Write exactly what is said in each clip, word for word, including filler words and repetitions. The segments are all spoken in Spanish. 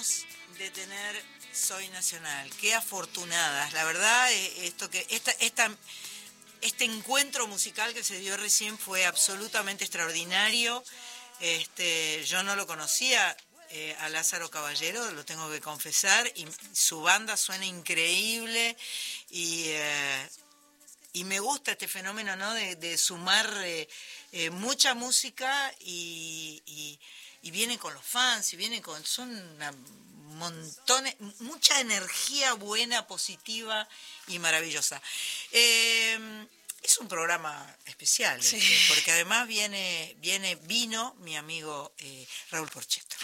años de tener Soy Nacional. Qué afortunadas. La verdad, esto que esta, esta, este encuentro musical que se dio recién fue absolutamente extraordinario. Este, yo no lo conocía eh, a Lázaro Caballero, lo tengo que confesar, y su banda suena increíble y... Eh, Y me gusta este fenómeno, ¿no? De, de sumar eh, eh, mucha música y, y, y viene con los fans, y viene con... Son una montones, mucha energía buena, positiva y maravillosa. Eh, es un programa especial, sí. este, porque además viene, viene vino mi amigo eh, Raúl Porchetto.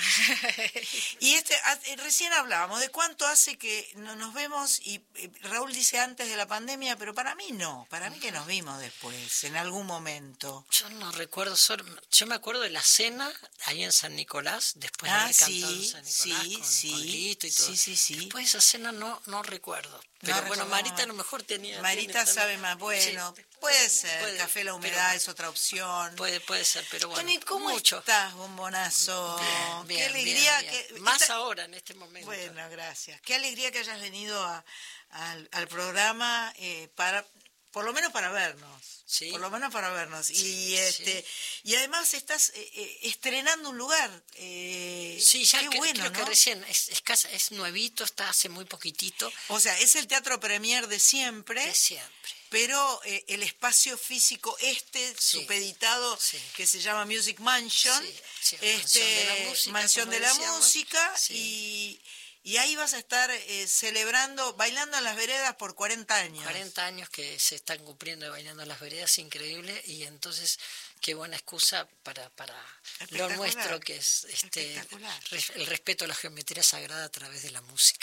Y este recién hablábamos de cuánto hace que no nos vemos, y Raúl dice antes de la pandemia, pero para mí no, para mí que nos vimos después, en algún momento. Yo no recuerdo, solo, yo me acuerdo de la cena ahí en San Nicolás, después ah, de haber sí, cantado en San Nicolás sí, con, sí, con Lito y todo. Sí, sí, sí. Después de esa cena no, no recuerdo. Pero no bueno, Marita a lo mejor tenía... Marita tiene, sabe más, bueno, sí, puede ser, puede, Café La Humedad pero, es otra opción. Puede, puede ser, pero bueno, Tony, ¿cómo mucho. estás, bombonazo? Bien, bien, qué alegría bien, bien. que... Más esta... ahora, en este momento. Bueno, gracias. Qué alegría que hayas venido a, a, al programa eh, para... Por lo menos para vernos, sí. por lo menos para vernos. Sí, y este sí. y además estás eh, eh, estrenando un lugar. Eh, sí, ya qué que, bueno, creo ¿no? que recién, es, es, casa, es nuevito, está hace muy poquitito. O sea, es el Teatro Premier de siempre. De siempre. Pero eh, el espacio físico este, sí. supeditado, sí. que se llama Music Mansion, sí, sí, este, Mansión de la Música, de la música sí. y... Y ahí vas a estar eh, celebrando, bailando en las veredas por cuarenta años. cuarenta años que se están cumpliendo de Bailando en las Veredas, increíble. Y entonces, qué buena excusa para, para lo nuestro, que es este el respeto a la geometría sagrada a través de la música.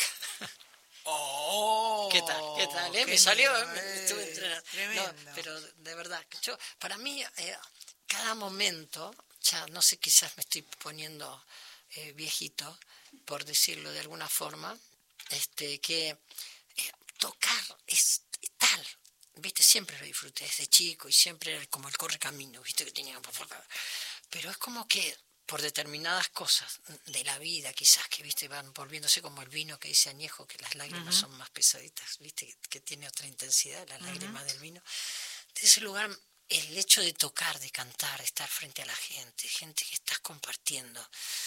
Oh, ¿Qué tal? ¿Qué tal? ¿Eh? Qué Me salió, miedo, me eh, estuve entrenando. Tremendo. No, pero de verdad, yo, para mí, eh, cada momento, ya no sé, quizás me estoy poniendo eh, viejito, por decirlo de alguna forma, este que eh, tocar es tal, viste, siempre lo disfruté desde chico y siempre era como el correcamino, viste, que tenía, pero es como que por determinadas cosas de la vida, quizás que viste van volviéndose como el vino que dice Añejo, que las lágrimas uh-huh. son más pesaditas, viste, que, que tiene otra intensidad, la lágrima uh-huh. del vino. De ese lugar, el hecho de tocar, de cantar, de estar frente a la gente, gente que estás compartiendo,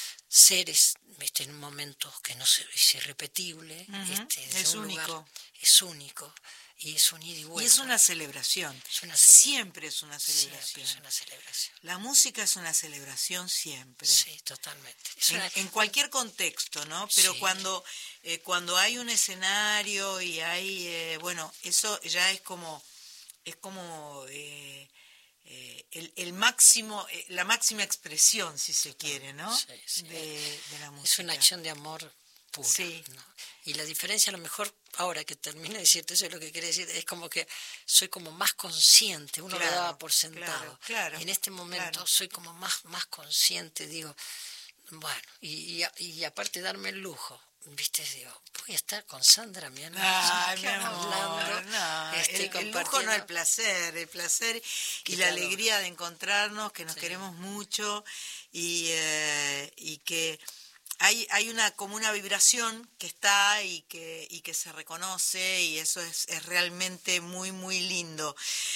seres, viste, en un momento que no se, es irrepetible, uh-huh. este, es un único, lugar, es único. Y es un ida y vuelta. Y es una celebración. Es una celebración. Siempre es una celebración. Siempre es una celebración. La música es una celebración siempre. Sí, totalmente. En, una... en cualquier contexto, ¿no? Pero sí. cuando eh, cuando hay un escenario y hay, eh, bueno, eso ya es como, es como eh, eh, el, el máximo, eh, la máxima expresión, si se quiere, ¿no? Sí, sí. De, de la música. Es una acción de amor pura. Sí. ¿No? Y la diferencia, a lo mejor, ahora que termine de decirte eso, es lo que quiere decir, es como que soy como más consciente, uno claro, lo daba por sentado. Claro, claro, y en este momento claro. soy como más, más consciente, digo, bueno, y, y, y aparte darme el lujo, viste, digo, voy a estar con Sandra, mi hermana, Ay, mi amor, hablando, no, este, el, el lujo no, el placer, el placer y la alegría de encontrarnos, que nos sí. queremos mucho y, eh, y que hay hay una como una vibración que está y que y que se reconoce y eso es, es realmente muy muy lindo.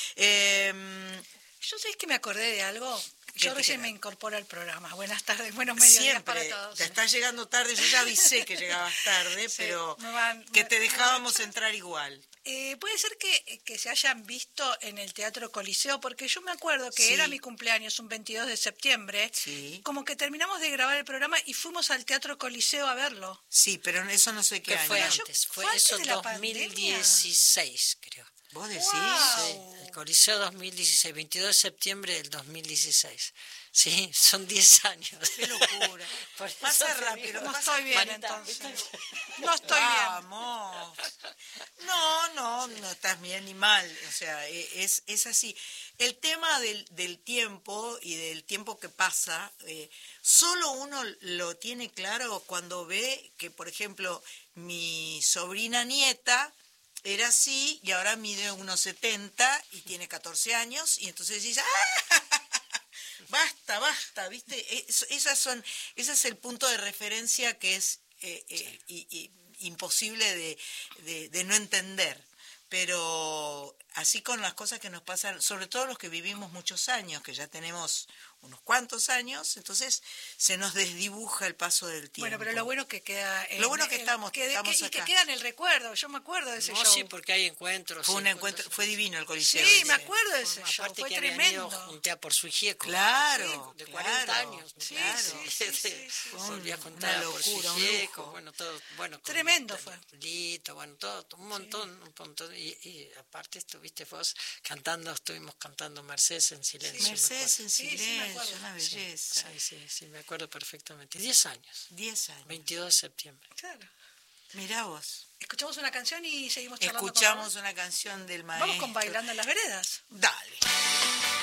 Eh, Yo sé que me acordé de algo. Yo recién me incorporo al programa. Buenas tardes, buenos mediodías para todos. Te estás llegando tarde, yo ya avisé que llegabas tarde, sí, pero van, que te dejábamos entrar igual. Eh, puede ser que, que se hayan visto en el Teatro Coliseo, porque yo me acuerdo que sí. era mi cumpleaños, un veintidós de septiembre, sí. como que terminamos de grabar el programa y fuimos al Teatro Coliseo a verlo. Sí, pero eso no sé qué año. Fue antes, fue, fue eso dos mil dieciséis, creo. ¿Vos decís? Wow. Sí, el Coliseo dos mil dieciséis, veintidós de septiembre del dos mil dieciséis. Sí, son diez años. Qué locura. Pasa rápido. No pasa estoy bien, Marita, entonces. No estoy Vamos. bien. No, no, no estás bien ni mal. O sea, es, es así. El tema del, del tiempo y del tiempo que pasa, eh, solo uno lo tiene claro cuando ve que, por ejemplo, mi sobrina nieta era así y ahora mide uno setenta y tiene catorce años y entonces dice ¡ah! Basta, basta, ¿viste? Es, esas son, ese es el punto de referencia que es eh, eh, y, y, imposible de, de, de no entender. Pero así con las cosas que nos pasan, sobre todo los que vivimos muchos años, que ya tenemos unos cuantos años, entonces se nos desdibuja el paso del tiempo. Bueno, pero lo bueno que queda... En, lo bueno que el, estamos, que, estamos que, acá. Y que queda en el recuerdo, yo me acuerdo de ese no, show. Sí, porque hay encuentros. Fue un encuentro, fue divino el Coliseo. Sí, ese. me acuerdo de ese show, Aparte fue que tremendo. Habían ido junté por su hijieco. Claro, de claro, cuarenta años. Sí, claro. sí, sí, sí, sí. Volví a Una juntar por su locura, un hijieco, lujo. bueno, todo, bueno, con Tremendo fue. Lito, bueno, todo, un montón, un montón. Y, y aparte estuviste vos cantando, estuvimos cantando Mercedes en silencio. Sí, Mercedes en Sí, sí, me silencio, acuerdo. una belleza. Sí, sí, sí, me acuerdo perfectamente. Diez años, Diez años. veintidós de septiembre. Claro. Mirá vos. Escuchamos una canción y seguimos charlando. Escuchamos con una canción del maestro. Vamos con Bailando en las Veredas. Dale.